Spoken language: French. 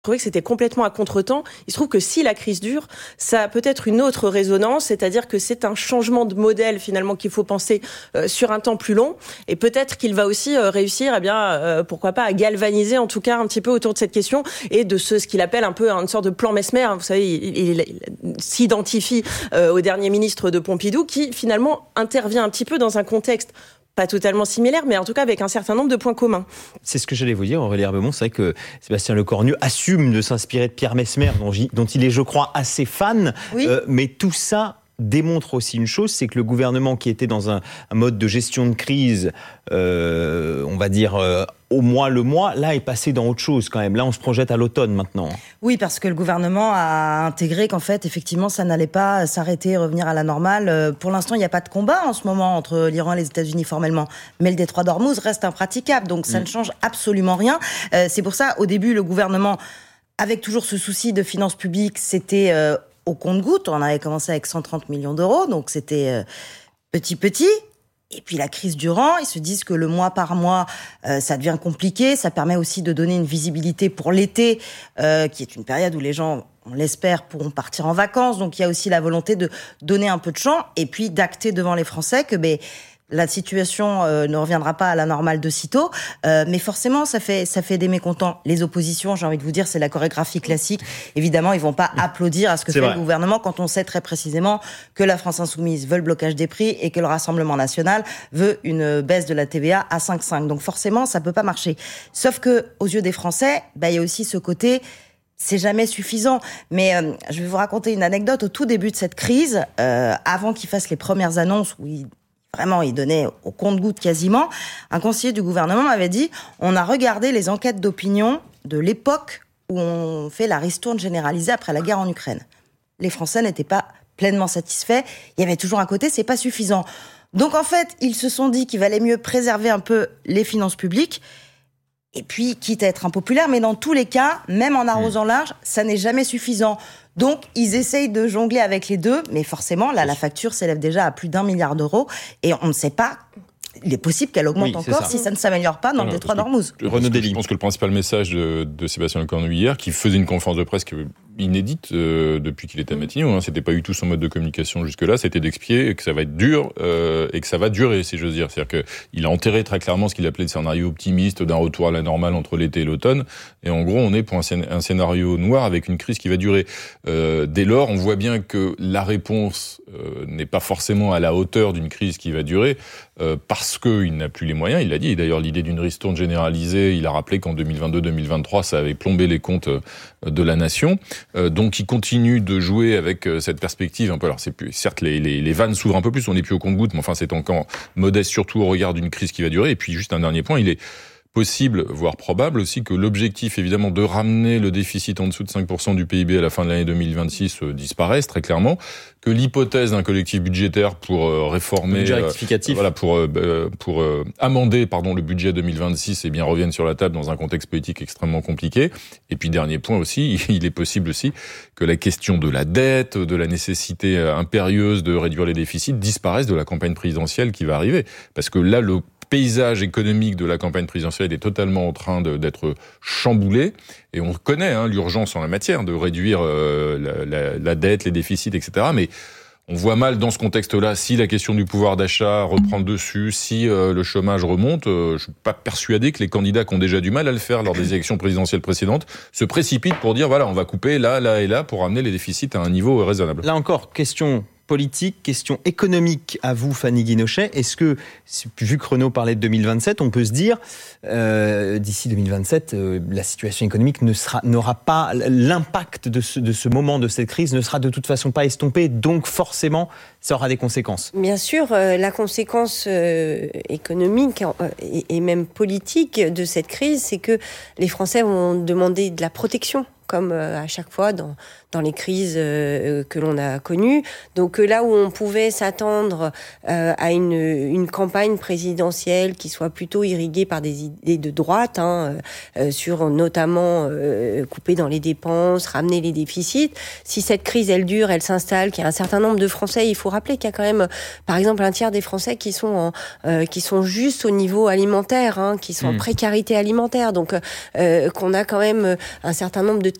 trouvais que c'était complètement à contretemps. Il se trouve que si la crise dure, ça a peut-être une autre résonance, c'est-à-dire que c'est un changement de modèle finalement qu'il faut penser sur un temps plus long, et peut-être qu'il va aussi réussir, pourquoi pas, à galvaniser en tout cas un petit peu autour de cette question et de ce qu'il appelle un peu une sorte de plan Messmer. Vous savez, il s'identifie au dernier ministre de Pompidou qui finalement intervient un petit peu dans un contexte pas totalement similaire, mais en tout cas avec un certain nombre de points communs. C'est ce que j'allais vous dire, Aurélie Herbemont. C'est vrai que Sébastien Lecornu assume de s'inspirer de Pierre Messmer, dont il est, je crois, assez fan. Oui. Mais tout ça démontre aussi une chose, c'est que le gouvernement qui était dans un mode de gestion de crise, on va dire au mois le mois, là est passé dans autre chose quand même. Là, on se projette à l'automne maintenant. Oui, parce que le gouvernement a intégré qu'en fait, effectivement, ça n'allait pas s'arrêter, revenir à la normale. Pour l'instant, il n'y a pas de combat en ce moment entre l'Iran et les États-Unis formellement, mais le détroit d'Ormuz reste impraticable, donc ça ne change absolument rien. C'est pour ça, au début, le gouvernement, avec toujours ce souci de finances publiques, c'était au compte-gouttes. On avait commencé avec 130 millions d'euros, donc c'était petit. Et puis la crise durant, ils se disent que le mois par mois, ça devient compliqué. Ça permet aussi de donner une visibilité pour l'été, qui est une période où les gens, on l'espère, pourront partir en vacances. Donc il y a aussi la volonté de donner un peu de champ et puis d'acter devant les Français que la situation ne reviendra pas à la normale de sitôt, mais forcément ça fait des mécontents. Les oppositions, j'ai envie de vous dire, c'est la chorégraphie classique. Évidemment, ils vont pas applaudir à ce que fait le gouvernement quand on sait très précisément que la France Insoumise veut le blocage des prix et que le Rassemblement National veut une baisse de la TVA à 5,5. Donc forcément, ça peut pas marcher. Sauf que aux yeux des Français, il y a aussi ce côté. C'est jamais suffisant. Mais je vais vous raconter une anecdote. Au tout début de cette crise, avant qu'ils fassent les premières annonces où il donnait au compte-gouttes quasiment. Un conseiller du gouvernement m'avait dit « On a regardé les enquêtes d'opinion de l'époque où on fait la ristourne généralisée après la guerre en Ukraine. Les Français n'étaient pas pleinement satisfaits. Il y avait toujours un côté, c'est pas suffisant. » Donc en fait, ils se sont dit qu'il valait mieux préserver un peu les finances publiques. Et puis, quitte à être impopulaire, mais dans tous les cas, même en arrosant large, ça n'est jamais suffisant. Donc, ils essayent de jongler avec les deux, mais forcément, là, la facture s'élève déjà à plus d'1 milliard d'euros, et on ne sait pas. Il est possible qu'elle augmente encore si ça ne s'améliore pas dans le détroit d'Ormuz. Je pense que le principal message de Sébastien Lecornu hier, qui faisait une conférence de presse inédite depuis qu'il était à Matignon, c'était pas du tout son mode de communication jusque-là, c'était d'expliquer que ça va être dur et que ça va durer, si j'ose dire. C'est-à-dire qu'il a enterré très clairement ce qu'il appelait le scénario optimiste d'un retour à la normale entre l'été et l'automne. Et en gros, on est pour un scénario noir avec une crise qui va durer. Dès lors, on voit bien que la réponse n'est pas forcément à la hauteur d'une crise qui va durer, parce qu'il n'a plus les moyens, il l'a dit. Et d'ailleurs, l'idée d'une ristourne généralisée, il a rappelé qu'en 2022-2023, ça avait plombé les comptes de la nation. Donc, il continue de jouer avec cette perspective un peu. Alors, c'est plus, certes, les vannes s'ouvrent un peu plus, on n'est plus au compte-gouttes, mais enfin, c'est encore modeste, surtout au regard d'une crise qui va durer. Et puis, juste un dernier point, il est possible, voire probable aussi, que l'objectif, évidemment, de ramener le déficit en dessous de 5% du PIB à la fin de l'année 2026 disparaisse, très clairement, que l'hypothèse d'un collectif budgétaire pour réformer, pour amender, le budget 2026, revienne sur la table dans un contexte politique extrêmement compliqué. Et puis, dernier point aussi, il est possible aussi que la question de la dette, de la nécessité impérieuse de réduire les déficits disparaisse de la campagne présidentielle qui va arriver. Parce que là, le paysage économique de la campagne présidentielle est totalement en train d'être chamboulé, et on connaît l'urgence en la matière de réduire la dette, les déficits, etc. Mais on voit mal dans ce contexte-là, si la question du pouvoir d'achat reprend le dessus, si le chômage remonte, je suis pas persuadé que les candidats qui ont déjà du mal à le faire lors des élections présidentielles précédentes se précipitent pour dire voilà, on va couper là et là pour ramener les déficits à un niveau raisonnable. Là encore, question politique, question économique à vous, Fanny Guinochet. Est-ce que, vu que Renaud parlait de 2027, on peut se dire, d'ici 2027, la situation économique n'aura pas l'impact de ce moment, de cette crise, ne sera de toute façon pas estompé, donc forcément, ça aura des conséquences. Bien sûr, la conséquence économique et même politique de cette crise, c'est que les Français vont demander de la protection comme à chaque fois dans les crises que l'on a connues. Donc là où on pouvait s'attendre à une campagne présidentielle qui soit plutôt irriguée par des idées de droite, sur notamment couper dans les dépenses, ramener les déficits. Si cette crise, elle dure, elle s'installe, qu'il y a un certain nombre de Français, il faut rappeler qu'il y a quand même, par exemple, un tiers des Français qui sont juste au niveau alimentaire, qui sont en précarité alimentaire. Donc qu'on a quand même un certain nombre de